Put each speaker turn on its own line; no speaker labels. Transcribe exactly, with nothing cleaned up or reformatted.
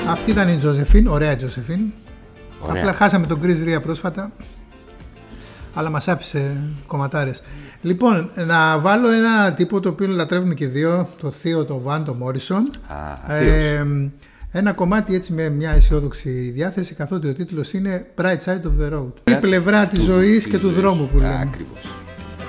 Αυτή ήταν η Τζοζεφίν, ωραία η Τζοζεφίν.
Ωραία.
Απλά χάσαμε τον Chris Ria πρόσφατα, αλλά μας άφησε κομματάρες. Λοιπόν, να βάλω ένα τύπο το οποίο λατρεύουμε και δύο, το θείο, το Βαν, το Μόρισον. Ε, ένα κομμάτι έτσι με μια αισιόδοξη διάθεση, καθότι ο τίτλος είναι Bright Side of the Road. Η πλευρά της ζωής και του δρόμου που λέμε.
Ακριβώς.